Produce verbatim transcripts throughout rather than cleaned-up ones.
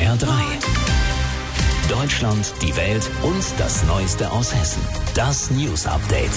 R drei. Deutschland, die Welt und das Neueste aus Hessen. Das News Update.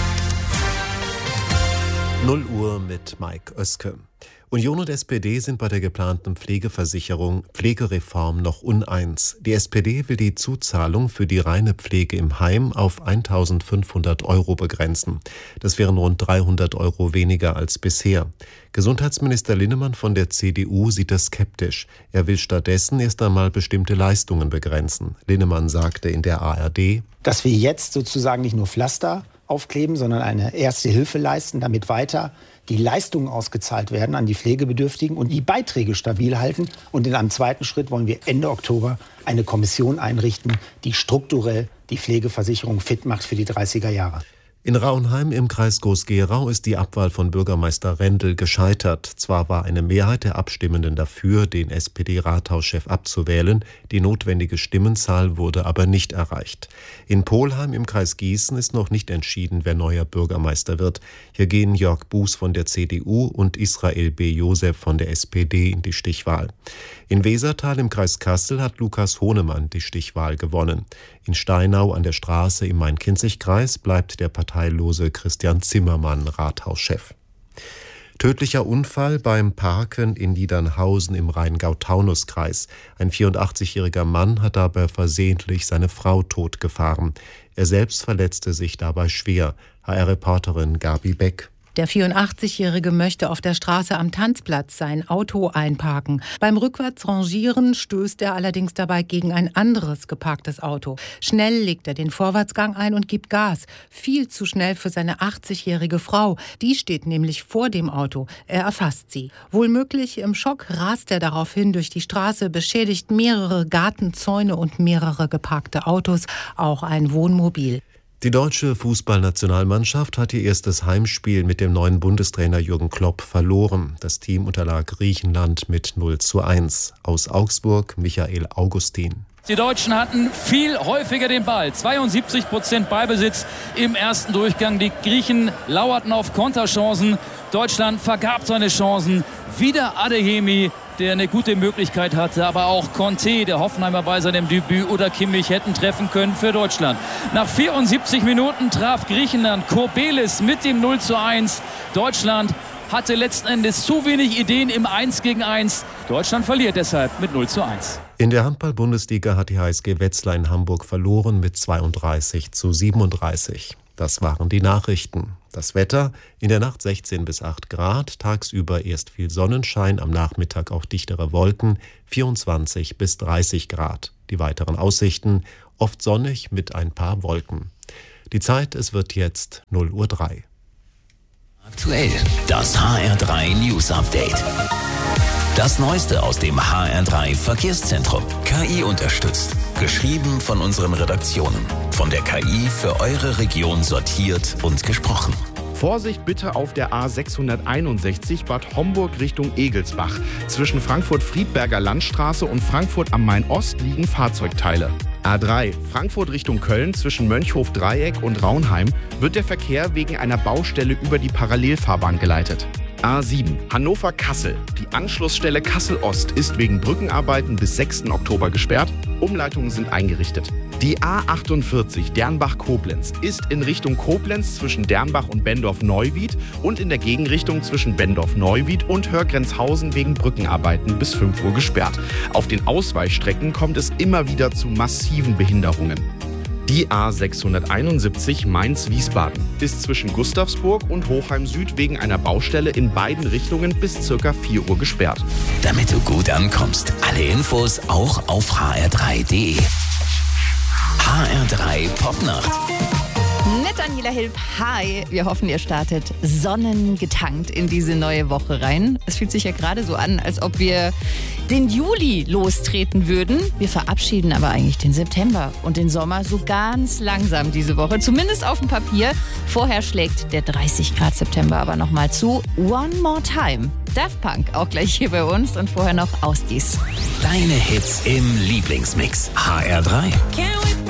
null Uhr mit Mike Oeske. Union und S P D sind bei der geplanten Pflegeversicherung Pflegereform noch uneins. Die S P D will die Zuzahlung für die reine Pflege im Heim auf eintausendfünfhundert Euro begrenzen. Das wären rund dreihundert Euro weniger als bisher. Gesundheitsminister Linnemann von der C D U sieht das skeptisch. Er will stattdessen erst einmal bestimmte Leistungen begrenzen. Linnemann sagte in der A R D, dass wir jetzt sozusagen nicht nur Pflaster aufkleben, sondern eine erste Hilfe leisten, damit weiter die Leistungen ausgezahlt werden an die Pflegebedürftigen und die Beiträge stabil halten. Und in einem zweiten Schritt wollen wir Ende Oktober eine Kommission einrichten, die strukturell die Pflegeversicherung fit macht für die dreißiger Jahre. In Rauenheim im Kreis Groß-Gerau ist die Abwahl von Bürgermeister Rendel gescheitert. Zwar war eine Mehrheit der Abstimmenden dafür, den S P D-Rathauschef abzuwählen, die notwendige Stimmenzahl wurde aber nicht erreicht. In Pohlheim im Kreis Gießen ist noch nicht entschieden, wer neuer Bürgermeister wird. Hier gehen Jörg Buß von der C D U und Israel B. Josef von der S P D in die Stichwahl. In Wesertal im Kreis Kassel hat Lukas Hohnemann die Stichwahl gewonnen. In Steinau an der Straße im Main-Kinzig-Kreis bleibt der parteilose Christian Zimmermann Rathauschef. Tödlicher Unfall beim Parken in Niedernhausen im Rheingau-Taunus-Kreis. Ein vierundachtzigjähriger Mann hat dabei versehentlich seine Frau totgefahren. Er selbst verletzte sich dabei schwer. H R-Reporterin Gabi Beck. Der vierundachtzigjährige möchte auf der Straße am Tanzplatz sein Auto einparken. Beim Rückwärtsrangieren stößt er allerdings dabei gegen ein anderes geparktes Auto. Schnell legt er den Vorwärtsgang ein und gibt Gas. Viel zu schnell für seine achtzigjährige Frau. Die steht nämlich vor dem Auto. Er erfasst sie. Wohlmöglich im Schock rast er daraufhin durch die Straße, beschädigt mehrere Gartenzäune und mehrere geparkte Autos, auch ein Wohnmobil. Die deutsche Fußballnationalmannschaft hat ihr erstes Heimspiel mit dem neuen Bundestrainer Jürgen Klopp verloren. Das Team unterlag Griechenland mit null zu eins. Aus Augsburg Michael Augustin. Die Deutschen hatten viel häufiger den Ball. zweiundsiebzig Prozent Ballbesitz im ersten Durchgang. Die Griechen lauerten auf Konterchancen. Deutschland vergab seine Chancen. Wieder Adeyemi, der eine gute Möglichkeit hatte, aber auch Conte, der Hoffenheimer bei seinem Debüt, oder Kimmich hätten treffen können für Deutschland. Nach vierundsiebzig Minuten traf Griechenland Kobelis mit dem null zu eins. Deutschland hatte letzten Endes zu wenig Ideen im eins gegen eins. Deutschland verliert deshalb mit null zu eins. In der Handball-Bundesliga hat die H S G Wetzlar in Hamburg verloren mit zweiunddreißig zu siebenunddreißig. Das waren die Nachrichten. Das Wetter: in der Nacht sechzehn bis acht Grad, tagsüber erst viel Sonnenschein, am Nachmittag auch dichtere Wolken, vierundzwanzig bis dreißig Grad. Die weiteren Aussichten: oft sonnig mit ein paar Wolken. Die Zeit: es wird jetzt null Uhr drei. Aktuell das H R drei News Update. Das Neueste aus dem H R drei Verkehrszentrum. K I unterstützt. Geschrieben von unseren Redaktionen. Von der K I für eure Region sortiert und gesprochen. Vorsicht bitte auf der A sechshunderteinundsechzig Bad Homburg Richtung Egelsbach. Zwischen Frankfurt-Friedberger Landstraße und Frankfurt am Main-Ost liegen Fahrzeugteile. A drei Frankfurt Richtung Köln zwischen Mönchhof-Dreieck und Raunheim wird der Verkehr wegen einer Baustelle über die Parallelfahrbahn geleitet. A sieben Hannover-Kassel. Die Anschlussstelle Kassel-Ost ist wegen Brückenarbeiten bis sechsten Oktober gesperrt. Umleitungen sind eingerichtet. Die A achtundvierzig Dernbach-Koblenz ist in Richtung Koblenz zwischen Dernbach und Bendorf-Neuwied und in der Gegenrichtung zwischen Bendorf-Neuwied und Hörgrenzhausen wegen Brückenarbeiten bis fünf Uhr gesperrt. Auf den Ausweichstrecken kommt es immer wieder zu massiven Behinderungen. Die A sechshunderteinundsiebzig Mainz-Wiesbaden ist zwischen Gustavsburg und Hochheim Süd wegen einer Baustelle in beiden Richtungen bis ca. vier Uhr gesperrt. Damit du gut ankommst, alle Infos auch auf h r drei punkt d e. H R drei Popnacht. Mit Daniela Hilb, hi. Wir hoffen, ihr startet sonnengetankt in diese neue Woche rein. Es fühlt sich ja gerade so an, als ob wir den Juli lostreten würden. Wir verabschieden aber eigentlich den September und den Sommer so ganz langsam diese Woche. Zumindest auf dem Papier. Vorher schlägt der dreißig Grad September aber nochmal zu. One More Time. Daft Punk auch gleich hier bei uns und vorher noch Ausdies. Deine Hits im Lieblingsmix. H R drei.